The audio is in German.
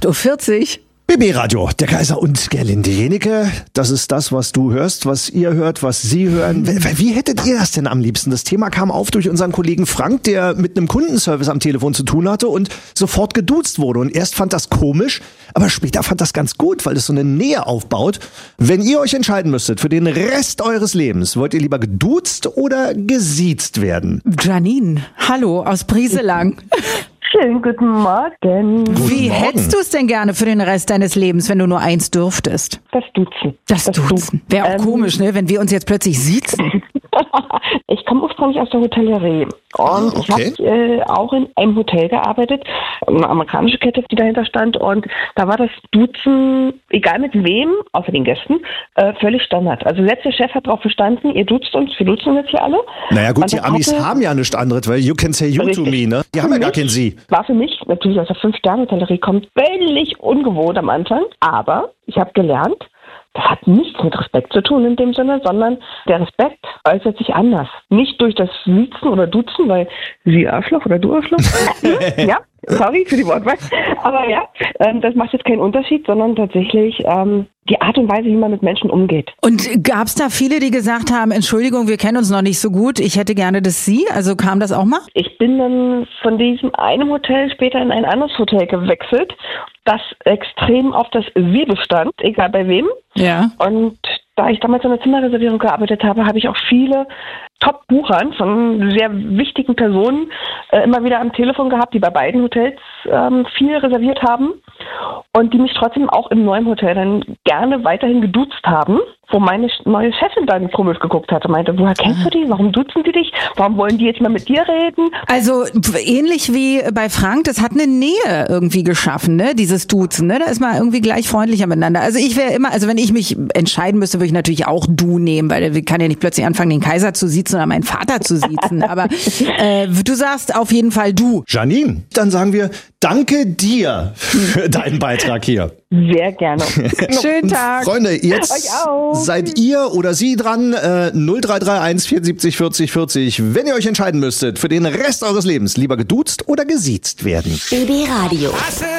8:40 Uhr. BB Radio, der Kaiser und Gerlinde Jenike. Das ist das, was du hörst, was ihr hört, was Sie hören. Wie hättet ihr das denn am liebsten? Das Thema kam auf durch unseren Kollegen Frank, der mit einem Kundenservice am Telefon zu tun hatte und sofort geduzt wurde. Und erst fand das komisch, aber später fand das ganz gut, weil es so eine Nähe aufbaut. Wenn ihr euch entscheiden müsstet für den Rest eures Lebens, wollt ihr lieber geduzt oder gesiezt werden? Janine, hallo aus Brieselang. Schönen guten Morgen. Wie Morgen. hättest du es denn gerne für den Rest deines Lebens, wenn du nur eins dürftest? Das Duzen. Das Duzen. Wäre auch komisch, ne, wenn wir uns jetzt plötzlich siezen. Ich komme ursprünglich aus der Hotellerie und ich habe auch in einem Hotel gearbeitet, eine amerikanische Kette, die dahinter stand, und da war das Duzen, egal mit wem, außer den Gästen, völlig Standard. Also selbst der Chef hat darauf bestanden, ihr duzt uns, wir duzen jetzt hier alle. Naja gut, Und die das Amis hatte- haben ja nichts anderes, weil you can say you to me, ne? Die haben ja gar kein Sie. War für mich, natürlich aus der 5-Sterne-Hotellerie, kommt völlig ungewohnt am Anfang, aber ich habe gelernt, das hat nichts mit Respekt zu tun in dem Sinne, sondern der Respekt äußert sich anders. Nicht durch das Siezen oder Duzen, weil Sie Arschloch oder du Arschloch. Ja, sorry für die Wortwahl. Aber ja, das macht jetzt keinen Unterschied, sondern tatsächlich die Art und Weise, wie man mit Menschen umgeht. Und gab es da viele, die gesagt haben, Entschuldigung, wir kennen uns noch nicht so gut, ich hätte gerne das Sie? Also kam das auch mal? Ich bin dann von diesem einem Hotel später in ein anderes Hotel gewechselt, das extrem auf das Sie bestand, egal bei wem. Ja. Und da ich damals in der Zimmerreservierung gearbeitet habe, habe ich auch viele Top-Buchern von sehr wichtigen Personen immer wieder am Telefon gehabt, die bei beiden Hotels viel reserviert haben und die mich trotzdem auch im neuen Hotel dann gerne weiterhin geduzt haben, wo meine neue Chefin dann komisch geguckt hatte, meinte, woher kennst du die? Warum duzen die dich? Warum wollen die jetzt mal mit dir reden? Also ähnlich wie bei Frank, das hat eine Nähe irgendwie geschaffen, ne? Dieses Duzen, ne? Da ist man irgendwie gleich freundlicher miteinander. Also ich wäre immer, also wenn ich mich entscheiden müsste, würde ich natürlich auch du nehmen, weil ich kann ja nicht plötzlich anfangen, den Kaiser zu siezen oder meinen Vater zu siezen. Aber du sagst auf jeden Fall du. Janine, dann sagen wir danke dir für deinen Beitrag hier. Sehr gerne. Schönen Tag. Freunde, jetzt Euch auch. seid ihr oder Sie dran, 0331 74 40 40. Wenn ihr euch entscheiden müsstet, für den Rest eures Lebens lieber geduzt oder gesiezt werden. BB Radio.